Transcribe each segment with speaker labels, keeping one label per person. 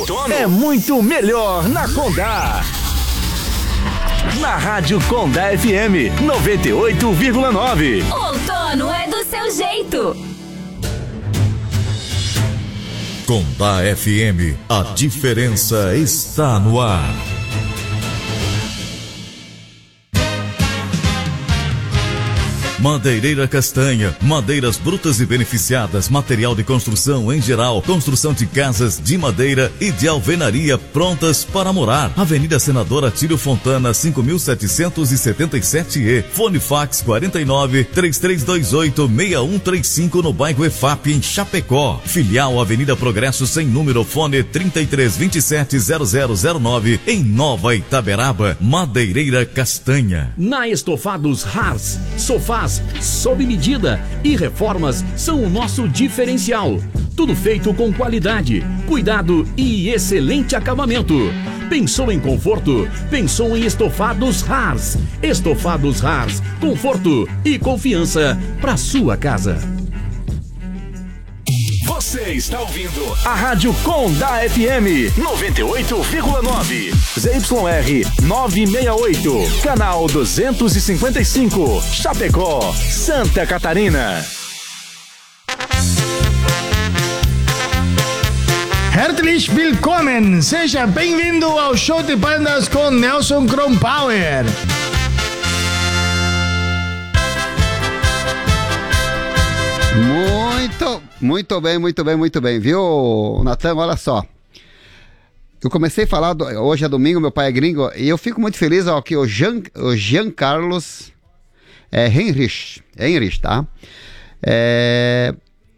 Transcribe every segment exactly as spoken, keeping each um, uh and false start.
Speaker 1: outono é muito melhor na Condá. Na Rádio Condá F M noventa e oito vírgula nove.
Speaker 2: Outono é do seu jeito.
Speaker 3: Condá F M, a diferença está no ar. Madeireira Castanha, madeiras brutas e beneficiadas, material de construção em geral, construção de casas de madeira e de alvenaria prontas para morar. Avenida Senador Atílio Fontana, cinco mil setecentos e setenta e sete E, fone fax quarenta e nove, três três dois oito, seis um três cinco no bairro E F A P em Chapecó. Filial Avenida Progresso sem número, fone trinta e três, vinte e sete, zero zero zero nove em Nova Itaberaba. Madeireira Castanha.
Speaker 4: Na Estofados Haas, sofás sob medida e reformas são o nosso diferencial. Tudo feito com qualidade, cuidado e excelente acabamento. Pensou em conforto? Pensou em Estofados Haas. Estofados Haas, conforto e confiança para sua casa.
Speaker 1: Você está ouvindo a Rádio Condá F M noventa e oito vírgula nove, Z Y R novecentos e sessenta e oito, canal duzentos e cinquenta e cinco, Chapecó, Santa Catarina.
Speaker 5: Herzlich willkommen, seja bem-vindo ao Show de Bandas com Nelson Kronpower.
Speaker 6: Muito, muito bem, muito bem, muito bem, viu, Natan? Olha só, eu comecei a falar, do, hoje é domingo, meu pai é gringo, e eu fico muito feliz, ó, que o Jean, o Jean Carlos é, Heinrich, Heinrich, tá? É,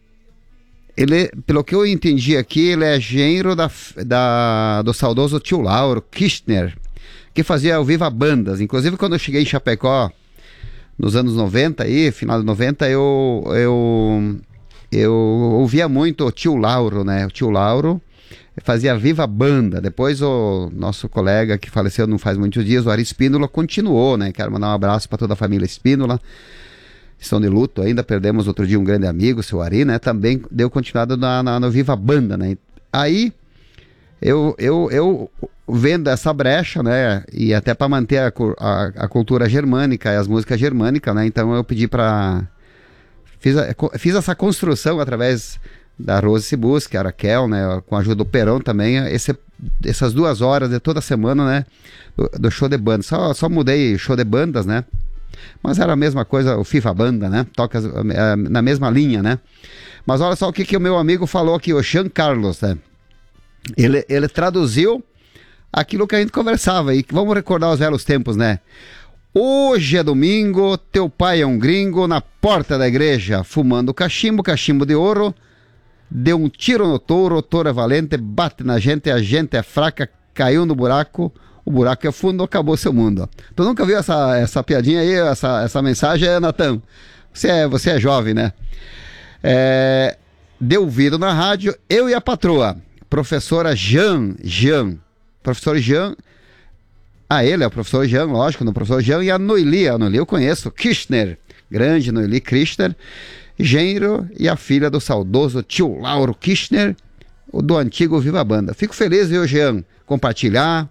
Speaker 6: ele, pelo que eu entendi aqui, ele é genro da, da, do saudoso tio Lauro Kirchner, que fazia ao Viva Bandas. Inclusive, quando eu cheguei em Chapecó, nos anos noventa, aí, final de noventa, eu, eu, eu ouvia muito o tio Lauro, né? O tio Lauro fazia Viva Banda. Depois o nosso colega que faleceu não faz muitos dias, o Ari Espínola, continuou, né? Quero mandar um abraço para toda a família Espínola. Estão de luto ainda, perdemos outro dia um grande amigo, o seu Ari, né? Também deu continuidade na, na, no Viva Banda, né? Aí, eu, eu, eu vendo essa brecha, né, e até para manter a, a, a cultura germânica e as músicas germânicas, né, então eu pedi para fiz, fiz essa construção através da Rose Cibus, que era a Raquel, né, com a ajuda do Perão também, esse, essas duas horas de toda semana, né, do, do show de banda. Só, só mudei show de bandas, né, mas era a mesma coisa, o FIFA Banda, né, toca é, na mesma linha, né. Mas olha só o que, que o meu amigo falou aqui, o Jean Carlos, né. Ele, ele traduziu aquilo que a gente conversava, e vamos recordar os velhos tempos, né? Hoje é domingo, teu pai é um gringo na porta da igreja, fumando cachimbo, cachimbo de ouro, deu um tiro no touro, o touro é valente, bate na gente, a gente é fraca, caiu no buraco, o buraco é fundo, acabou seu mundo. Tu nunca viu essa, essa piadinha aí, essa, essa mensagem, Natan? Você é, você é jovem, né? É, deu ouvido na rádio, eu e a patroa, professora Jean, Jean, professor Jean, ah, ele é o professor Jean, lógico, no professor Jean, e a Noeli, a Noeli eu conheço, Kirchner, grande Noeli Kirchner, genro e a filha do saudoso tio Lauro Kirchner, do antigo Viva Banda. Fico feliz, viu, Jean, compartilhar,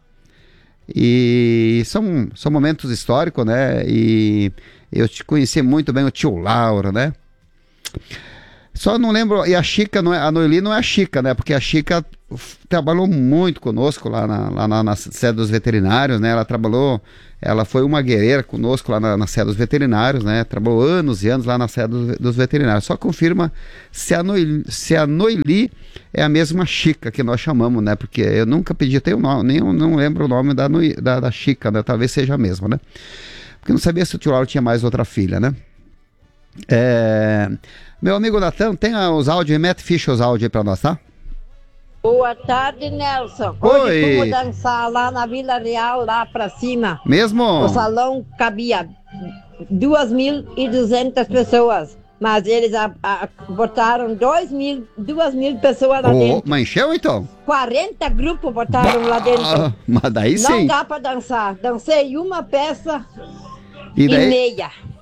Speaker 6: e são, são momentos históricos, né, e eu te conheci muito bem o tio Lauro, né. Só não lembro, e a Chica, não é, a Noeli não é a Chica, né? Porque a Chica trabalhou muito conosco lá na, lá na, na sede dos veterinários, né? Ela trabalhou, ela foi uma guerreira conosco lá na, na sede dos veterinários, né? Trabalhou anos e anos lá na sede dos, dos veterinários. Só confirma se a, Noeli, se a Noeli é a mesma Chica que nós chamamos, né? Porque eu nunca pedi, tenho nome, nem não lembro o nome da, Noeli, da, da Chica, né? Talvez seja a mesma, né? Porque não sabia se o tio Lauro tinha mais outra filha, né? É... Meu amigo Natan, tem os áudios, remete ficha os áudios aí pra nós, tá?
Speaker 7: Boa tarde, Nelson.
Speaker 6: Oi.
Speaker 7: Hoje fomos dançar lá na Vila Real, lá pra cima.
Speaker 6: Mesmo?
Speaker 7: O salão cabia duas mil e duzentas pessoas, mas eles a, a, botaram dois mil, duas mil pessoas lá
Speaker 6: oh,
Speaker 7: dentro.
Speaker 6: Mas encheu então?
Speaker 7: quarenta grupos botaram bah, lá dentro.
Speaker 6: Mas daí
Speaker 7: Não
Speaker 6: sim.
Speaker 7: dá pra dançar. Dancei uma peça
Speaker 6: e, daí?
Speaker 7: e meia.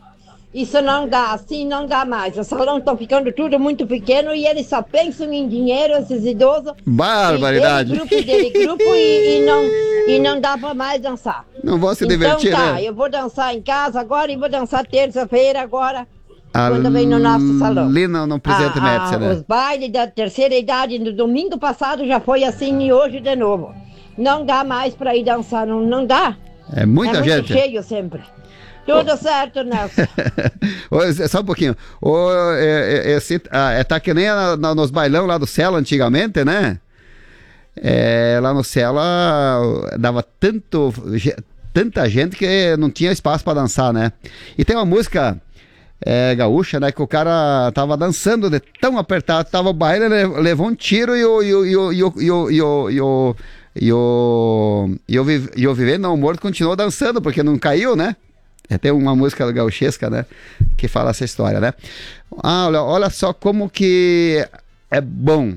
Speaker 7: Isso não dá, assim não dá mais. O salão está ficando tudo muito pequeno e eles só pensam em dinheiro, esses idosos.
Speaker 6: Barbaridade.
Speaker 7: E ele grupo, dele grupo e, e, não, e não dá para mais dançar.
Speaker 6: Não vão se
Speaker 7: então,
Speaker 6: divertir,
Speaker 7: tá,
Speaker 6: né?
Speaker 7: eu vou dançar em casa agora e vou dançar terça-feira agora, quando vem no nosso salão.
Speaker 6: Ali no, no Presidente
Speaker 7: Ah,
Speaker 6: Médici,
Speaker 7: ah,
Speaker 6: né?
Speaker 7: Os bailes da terceira idade no domingo passado já foi assim e hoje de novo. Não dá mais para ir dançar, não, não dá.
Speaker 6: É muita
Speaker 7: é
Speaker 6: gente.
Speaker 7: muito cheio sempre. Tudo oh. certo, Nelson.
Speaker 6: Só um pouquinho. O, é, é, esse, ah, é, tá que nem na, na, nos bailão lá do Cela antigamente, né? É, lá no Cela dava tanto, tanta gente que não tinha espaço para dançar, né? E tem uma música é, gaúcha, né? Que o cara tava dançando de tão apertado, tava o baile, levou um tiro e o... E o, e o, e o, e o, e o, e o E o, e o, e o Vivendo Não Morto continuou dançando, porque não caiu, né? É, tem uma música gauchesca, né? Que fala essa história, né? Ah, olha, olha só como que é bom.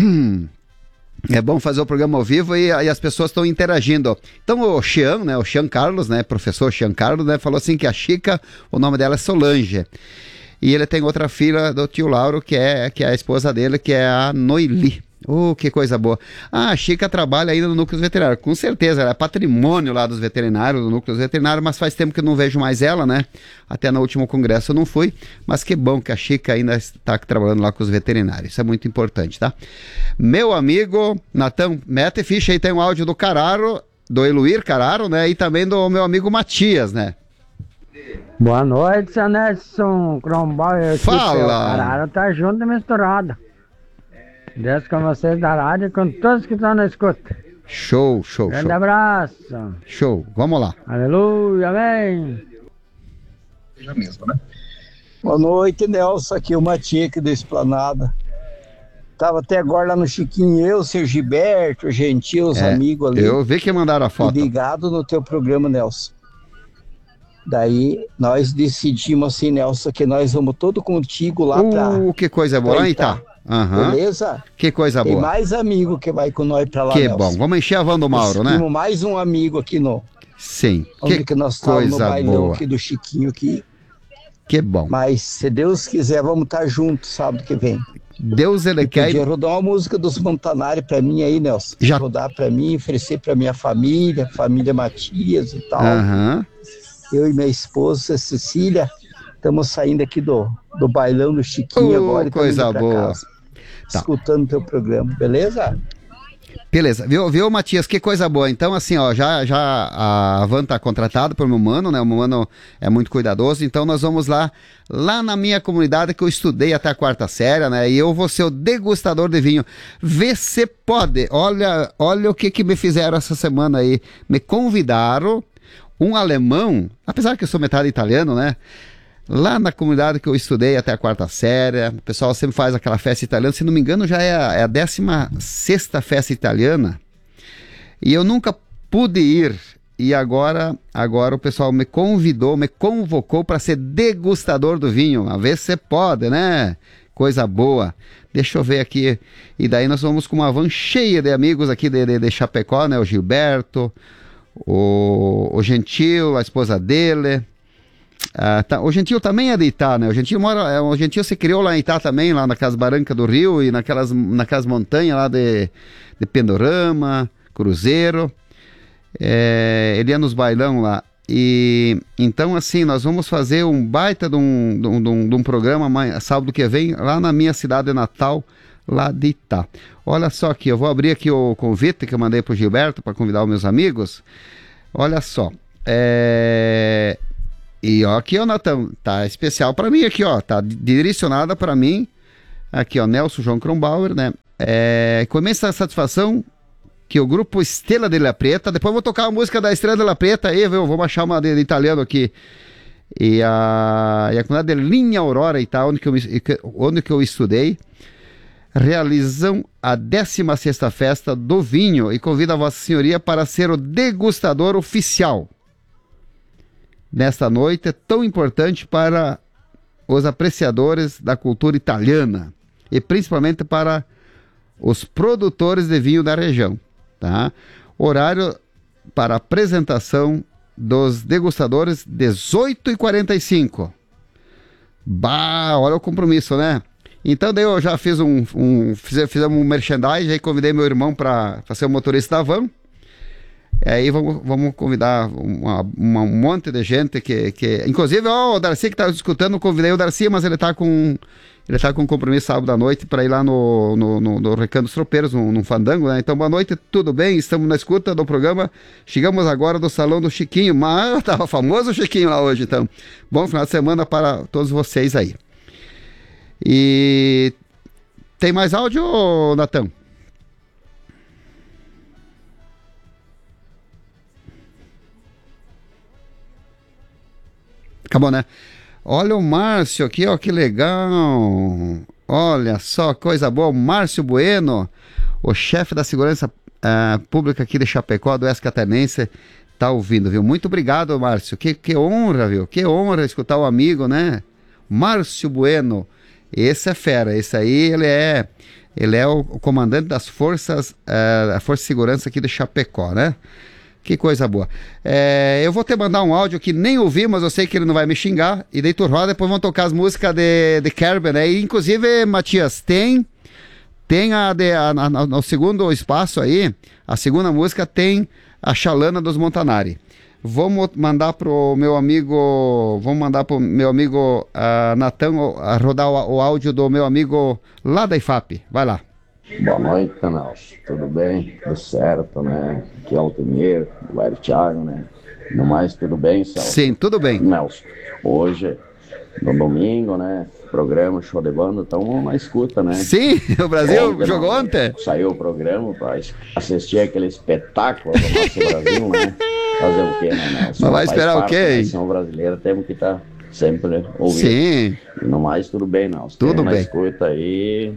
Speaker 6: É bom fazer o programa ao vivo e, e as pessoas estão interagindo. Então o Xian, né? O Xian Carlos, né? Professor Xian Carlos, né? Falou assim que a Chica, o nome dela é Solange. E ele tem outra filha do tio Lauro, que é, que é a esposa dele, que é a Noili. Oh, que coisa boa. Ah, a Chica trabalha ainda no Núcleo Veterinário. Com certeza, ela é patrimônio lá dos veterinários, do Núcleo Veterinário, mas faz tempo que eu não vejo mais ela, né? Até no último congresso eu não fui, mas que bom que a Chica ainda está trabalhando lá com os veterinários. Isso é muito importante, tá? Meu amigo Natão, mete ficha aí, tem um áudio do Cararo, do Eluir Cararo, né? E também do meu amigo Matias, né?
Speaker 8: Boa noite, seu Nelson Kronbauer.
Speaker 6: Fala!
Speaker 8: O Cararo tá junto e misturado. Deus com vocês da rádio e com todos que estão na escuta.
Speaker 6: Show, show,
Speaker 8: Grande
Speaker 6: show.
Speaker 8: abraço.
Speaker 6: Show, vamos lá.
Speaker 8: Aleluia, amém.
Speaker 9: Já mesmo, né? Boa noite, Nelson, aqui o Matique da Esplanada. Tava até agora lá no Chiquinho, eu, seu Gilberto, Gentil, os
Speaker 6: é, amigos ali. Eu vi que mandaram a foto.
Speaker 9: Ligado no teu programa, Nelson. Daí nós decidimos assim, Nelson, que nós vamos todo contigo lá
Speaker 6: uh,
Speaker 9: pra...
Speaker 6: Uh, que coisa boa, hein, tá? Uhum.
Speaker 9: Beleza?
Speaker 6: Que coisa
Speaker 9: Tem
Speaker 6: boa.
Speaker 9: Tem mais amigo que vai com nós pra lá,
Speaker 6: Que
Speaker 9: Nelson.
Speaker 6: bom, vamos encher a van do Mauro, né?
Speaker 9: Temos mais um amigo aqui no...
Speaker 6: Sim,
Speaker 9: onde
Speaker 6: que,
Speaker 9: que nós
Speaker 6: coisa
Speaker 9: no bailão
Speaker 6: boa.
Speaker 9: Aqui do Chiquinho aqui.
Speaker 6: Que bom.
Speaker 9: Mas se Deus quiser, vamos estar juntos sábado que vem.
Speaker 6: Deus ele
Speaker 9: eu
Speaker 6: quer...
Speaker 9: Podia rodar uma música dos Montanari pra mim aí, Nelson.
Speaker 6: Já.
Speaker 9: Rodar pra mim, oferecer pra minha família, família Matias e tal.
Speaker 6: Uhum.
Speaker 9: Eu e minha esposa, Cecília, estamos saindo aqui do, do bailão do Chiquinho
Speaker 6: uh,
Speaker 9: agora.
Speaker 6: Coisa boa.
Speaker 9: Casa, tá. Escutando teu programa, beleza?
Speaker 6: Beleza, viu, viu, Matias? Que coisa boa. Então, assim, ó, já, já a van tá contratada por meu mano, né? O meu mano é muito cuidadoso, então nós vamos lá, lá na minha comunidade que eu estudei até a quarta série, né? E eu vou ser o degustador de vinho. Vê se pode. Olha, olha o que que me fizeram essa semana aí. Me convidaram um alemão, apesar que eu sou metade italiano, né? Lá na comunidade que eu estudei até a quarta série, o pessoal sempre faz aquela festa italiana, se não me engano já é a, é a décima sexta festa italiana, e eu nunca pude ir, e agora, agora o pessoal me convidou, me convocou para ser degustador do vinho, a ver se pode, né? Coisa boa. Deixa eu ver aqui, e daí nós vamos com uma van cheia de amigos aqui de, de, de Chapecó, né? O Gilberto, o, o Gentil, a esposa dele. Ah, tá. O Gentil também é de Itá, né? O Gentil mora, o Gentil se criou lá em Itá também, lá naquelas barrancas do Rio e naquelas, naquelas montanhas lá de, de Pendorama, Cruzeiro. É, ele ia nos bailão lá. E então, assim, nós vamos fazer um baita de um, de um, de um, de um programa amanhã, sábado que vem, lá na minha cidade natal, lá de Itá. Olha só aqui, eu vou abrir aqui o convite que eu mandei pro Gilberto para convidar os meus amigos. Olha só. É... E ó, aqui, ó, Natão, tá especial para mim aqui, ó, tá direcionada para mim, aqui, ó, Nelson João Kronbauer, né, é, com imensa satisfação que o grupo Estrela de La Preta, depois eu vou tocar a música da Estrela de La Preta aí, viu, vou achar uma de, de italiano aqui, e a, e a comunidade de Linha Aurora e tal, onde que eu, onde que eu estudei, realizam a décima sexta festa do vinho e convido a Vossa Senhoria para ser o degustador oficial nesta noite, é tão importante para os apreciadores da cultura italiana e principalmente para os produtores de vinho da região, tá? Horário para apresentação dos degustadores, dezoito e quarenta e cinco. Bah, olha o compromisso, né? Então daí eu já fiz um, um fiz, fizemos um merchandising, aí convidei meu irmão para ser o motorista da van. Aí vamos, vamos convidar uma, uma, um monte de gente que... que inclusive, ó, o Darcy que tá escutando, convidei o Darcy, mas ele tá com... Ele tá com compromisso sábado à noite para ir lá no, no, no, no Recanto dos Tropeiros, num, num fandango, né? Então, boa noite, tudo bem? Estamos na escuta do programa. Chegamos agora do Salão do Chiquinho, mas tava famoso o Chiquinho lá hoje, então. Bom final de semana para todos vocês aí. E... Tem mais áudio, Natão? Acabou, né? Olha o Márcio aqui, ó, que legal. Olha só, coisa boa. O Márcio Bueno, o chefe da segurança uh, pública aqui de Chapecó, do Oeste Catarinense, tá ouvindo, viu? Muito obrigado, Márcio. Que, que honra, viu? Que honra escutar o amigo, né? Márcio Bueno. Esse é fera. Esse aí, ele é, ele é o, o comandante das forças, uh, a Força de Segurança aqui de Chapecó, né? Que coisa boa. É, eu vou te mandar um áudio que nem ouvi, mas eu sei que ele não vai me xingar. E daí tu roda, depois vão tocar as músicas de, de Kerber, né? E, inclusive, Matias, tem, tem a, de, a, a, no segundo espaço aí, a segunda música tem a Xalana dos Montanari. Vamos mandar pro meu amigo, vamos mandar pro meu amigo uh, Natan uh, rodar o, o áudio do meu amigo lá da I F A P. Vai lá.
Speaker 10: Boa noite, Nelson. Tudo bem? Tudo certo, né? Aqui é o Altemir, do Bairro Thiago, né? No mais, tudo bem, Celso?
Speaker 6: Sim, tudo bem.
Speaker 10: Nelson, hoje, no domingo, né? Programa, show de banda, estamos na escuta, né?
Speaker 6: Sim, o Brasil
Speaker 10: ontem,
Speaker 6: jogou
Speaker 10: não,
Speaker 6: ontem.
Speaker 10: Saiu o programa para assistir aquele espetáculo do nosso Brasil, né? Fazer o quê, né, Nelson?
Speaker 6: Mas vai esperar o quê, hein?
Speaker 10: A nação brasileira temos que estar tá sempre ouvindo.
Speaker 6: Sim.
Speaker 10: E no mais, tudo bem, Nelson.
Speaker 6: Tudo
Speaker 10: temos
Speaker 6: bem.
Speaker 10: Na escuta aí.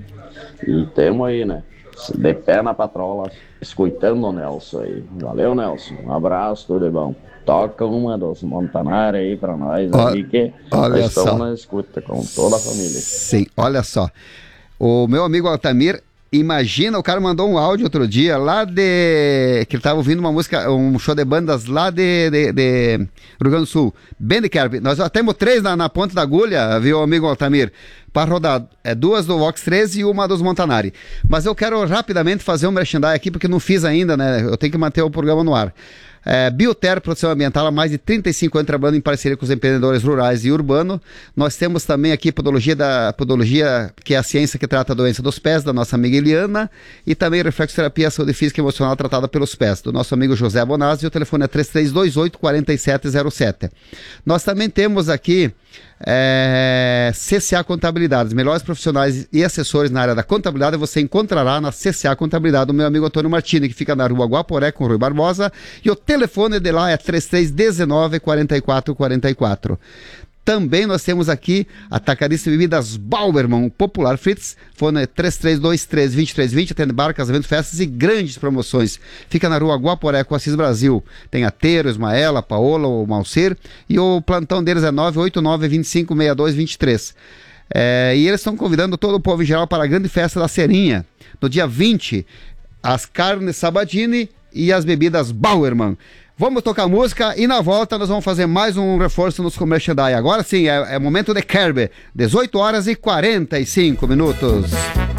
Speaker 10: E temos aí, né? De pé na patrola, escutando o Nelson aí. Valeu, Nelson. Um abraço, tudo bom. Toca uma dos Montanari aí pra nós,
Speaker 6: olha,
Speaker 10: ali que
Speaker 6: olha
Speaker 10: nós estamos
Speaker 6: só.
Speaker 10: na escuta com toda a família.
Speaker 6: Sim, olha só. O meu amigo Altamir, imagina, o cara mandou um áudio outro dia lá de... que ele tava ouvindo uma música, um show de bandas lá de, de, de Rio Grande do Sul. Bem de Kerb. Nós já temos três na, na ponta da agulha, viu, amigo Altamir? Para rodar. É, duas do Vox treze e uma dos Montanari. Mas eu quero rapidamente fazer um merchandising aqui, porque não fiz ainda, né? Eu tenho que manter o programa no ar. É, Bioter, produção ambiental, há mais de trinta e cinco anos trabalhando em parceria com os empreendedores rurais e urbanos. Nós temos também aqui podologia, da, podologia, que é a ciência que trata a doença dos pés, da nossa amiga Eliana, e também reflexoterapia, saúde física e emocional tratada pelos pés, do nosso amigo José Bonazzi. O telefone é três três dois oito, quatro sete zero sete. Nós também temos aqui É, C C A Contabilidade, os melhores profissionais e assessores na área da contabilidade você encontrará na C C A Contabilidade, do meu amigo Antônio Martini, que fica na rua Guaporé com o Rui Barbosa, e o telefone de lá é três três um nove, quatro quatro quatro quatro. Também nós temos aqui Atacadista de Bebidas Bauerman, Popular Fritz, fone três três dois três, dois três dois zero, atende bar, casamento, festas e grandes promoções. Fica na rua Guaporé com Assis Brasil. Tem a Teiro, Ismaela, Paola, o Malcer, e o plantão deles é nove oito nove, vinte e cinco, sessenta e dois, vinte e três. É, e eles estão convidando todo o povo em geral para a grande festa da Serinha. No dia vinte, as carnes Sabadini e as bebidas Bauerman. Vamos tocar música e na volta nós vamos fazer mais um reforço nos merchandising. Agora sim, é, é momento de Kerber, dezoito horas e quarenta e cinco minutos.